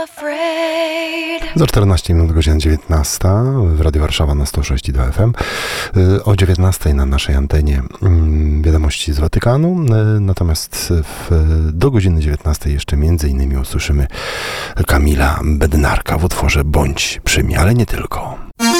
Za 14 minut, godzina 19 w Radiu Warszawa na 106,2 FM. O 19 na naszej antenie wiadomości z Watykanu. Natomiast do godziny 19 jeszcze między innymi usłyszymy Kamila Bednarka w utworze Bądź przy mnie, ale nie tylko.